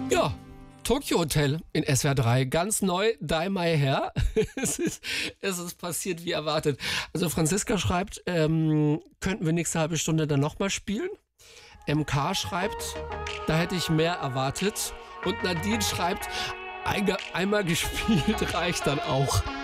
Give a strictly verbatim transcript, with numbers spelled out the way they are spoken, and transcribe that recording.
Ja, Tokyo Hotel in S W R drei, ganz neu, Dye My Hair. es, ist, es ist passiert wie erwartet. Also Franziska schreibt, ähm, könnten wir nächste halbe Stunde dann nochmal spielen? M K schreibt, da hätte ich mehr erwartet. Und Nadine schreibt, einge- einmal gespielt reicht dann auch.